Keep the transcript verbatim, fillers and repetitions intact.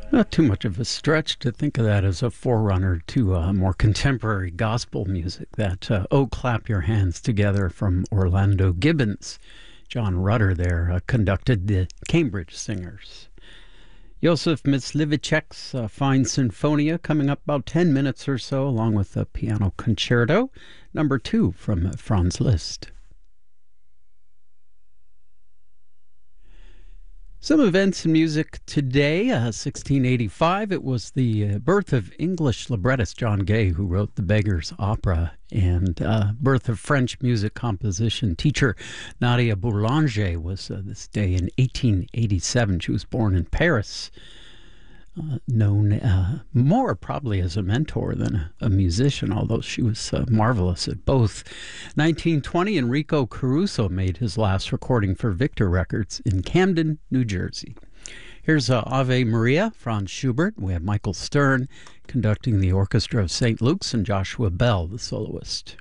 Not too much of a stretch to think of that as a forerunner to uh, more contemporary gospel music. That uh, "Oh, Clap Your Hands Together" from Orlando Gibbons. John Rutter there uh, conducted the Cambridge Singers. Josef Myslivicek's uh, fine Sinfonia coming up about ten minutes or so, along with the piano concerto, number two from Franz Liszt. Some events in music today. Uh, sixteen eighty-five, it was the uh, birth of English librettist John Gay, who wrote The Beggar's Opera, and uh, birth of French music composition teacher Nadia Boulanger was uh, this day in eighteen eighty-seven. She was born in Paris, uh, known uh, more probably as a mentor than a, a musician, although she was uh, marvelous at both. nineteen twenty, Enrico Caruso made his last recording for Victor Records in Camden, New Jersey. Here's uh, Ave Maria, Franz Schubert. We have Michael Stern conducting the Orchestra of Saint Luke's and Joshua Bell, the soloist.